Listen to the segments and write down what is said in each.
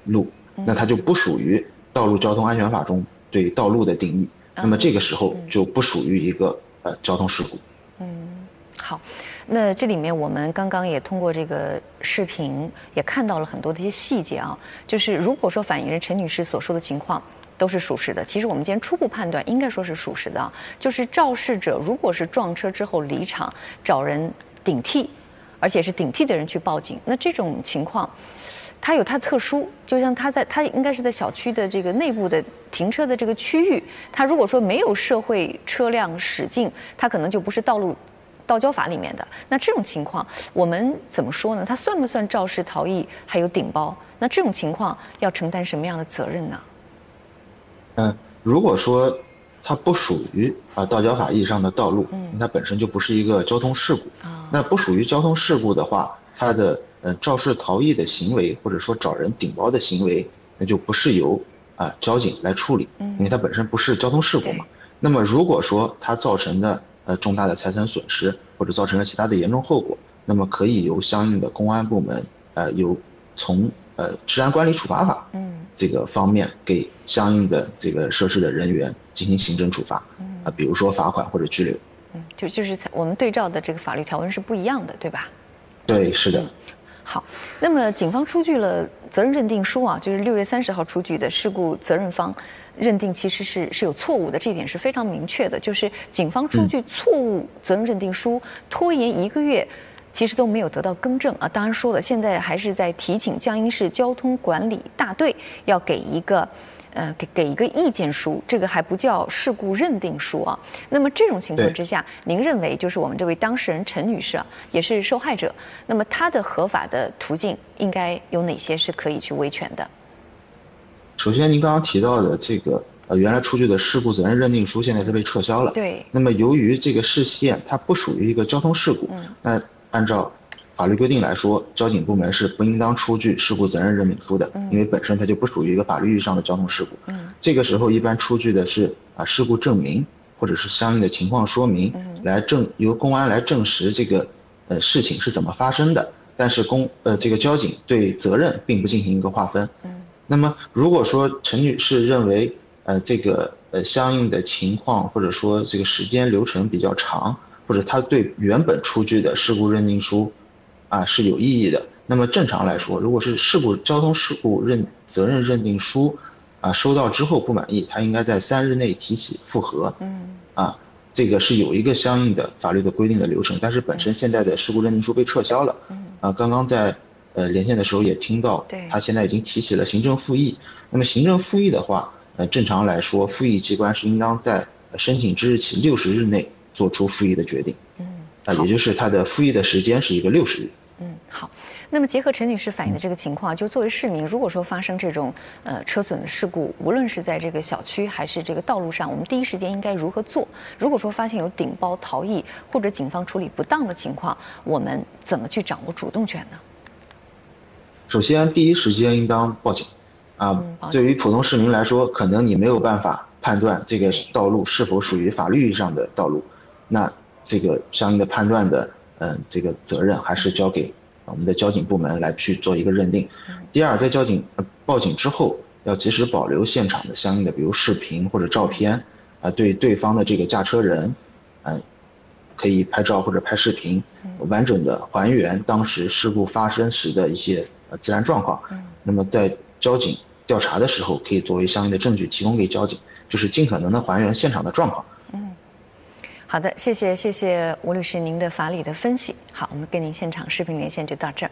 路，那它就不属于《道路交通安全法》中对道路的定义，那么这个时候就不属于一个交通事故。 好，那这里面我们刚刚也通过这个视频也看到了很多的一些细节啊，就是如果说反映人陈女士所说的情况都是属实的，其实我们今天初步判断应该说是属实的啊，就是肇事者如果是撞车之后离场找人顶替，而且是顶替的人去报警，那这种情况它有它特殊，就像它应该是在小区的这个内部的停车的这个区域，它如果说没有社会车辆驶进，它可能就不是道交法里面的。那这种情况我们怎么说呢？它算不算肇事逃逸还有顶包？那这种情况要承担什么样的责任呢？ 如果说它不属于道交法意义上的道路，它本身就不是一个交通事故。那不属于交通事故的话，它的肇事逃逸的行为或者说找人顶包的行为，那就不是由交警来处理，因为它本身不是交通事故嘛。那么如果说它造成的重大的财产损失或者造成了其他的严重后果，那么可以由相应的公安部门由从治安管理处罚法这个方面给相应的这个涉事的人员进行行政处罚，比如说罚款或者拘留。 就是我们对照的这个法律条文是不一样的，对吧？ 对，是的。 好，那么警方出具了责任认定书啊，就是6月30号出具的事故责任方认定其实是有错误的，这一点是非常明确的，就是警方出具错误责任认定书，拖延1个月，其实都没有得到更正啊。当然说了，现在还是在提请江阴市交通管理大队要给一个意见书，这个还不叫事故认定书啊。那么这种情况之下，您认为就是我们这位当事人陈女士啊，也是受害者，那么她的合法的途径应该有哪些是可以去维权的？ 首先，您刚刚提到的这个原来出具的事故责任认定书现在是被撤销了。 对。 那么由于这个事件它不属于一个交通事故，那按照法律规定来说，交警部门是不应当出具事故责任认定书的，因为本身它就不属于一个法律意义上的交通事故。这个时候一般出具的是事故证明或者是相应的情况说明，由公安来证实这个事情是怎么发生的，但是这个交警对责任并不进行一个划分。那么如果说陈女士认为这个相应的情况或者说这个时间流程比较长，或者她对原本出具的事故认定书是有异议的，那么正常来说，如果是交通事故责任认定书收到之后不满意，他应该在3日内提起复核。这个是有一个相应的法律的规定的流程，但是本身现在的事故认定书被撤销了。刚刚在连线的时候也听到，他现在已经提起了行政复议。那么行政复议的话，正常来说，复议机关是应当在申请之日起60日内做出复议的决定。也就是他的复议的时间是一个60日。 好。那么结合陈女士反映的这个情况，就作为市民，如果说发生这种车损的事故，无论是在这个小区还是这个道路上，我们第一时间应该如何做？如果说发现有顶包逃逸或者警方处理不当的情况，我们怎么去掌握主动权呢？ 首先，第一时间应当报警。对于普通市民来说，可能你没有办法判断这个道路是否属于法律意义上的道路，那这个相应的判断的这个责任还是交给我们的交警部门来去做一个认定。第二，在报警之后，要及时保留现场的相应的比如视频或者照片，对对方的这个驾车人可以拍照或者拍视频，完整的还原当时事故发生时的一些自然状况。那么在交警调查的时候，可以作为相应的证据提供给交警，就是尽可能的还原现场的状况。 好的，谢谢吴律师您的法理的分析。好，我们跟您现场视频连线就到这儿。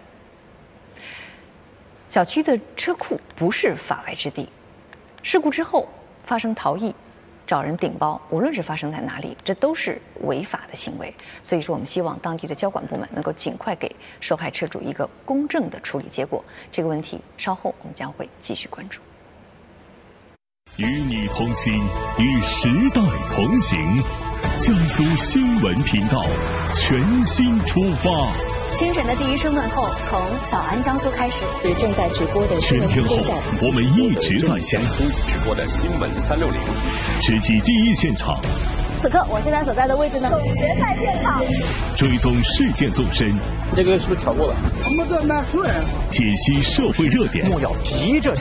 小区的车库不是法外之地，事故之后发生逃逸，找人顶包，无论是发生在哪里，这都是违法的行为。所以说，我们希望当地的交管部门能够尽快给受害车主一个公正的处理结果。这个问题稍后我们将会继续关注。 与你同行，与时代同行。江苏新闻频道全新出发。 清晨的第一声问候，从早安江苏开始。正在直播的新闻全天候，我们一直在线。 直播的新闻360， 直击第一现场。 此刻我现在所在的位置呢，总决赛现场， 追踪事件纵深。 这个是不是调过了？ 我们这难说。 解析社会热点。 莫要急着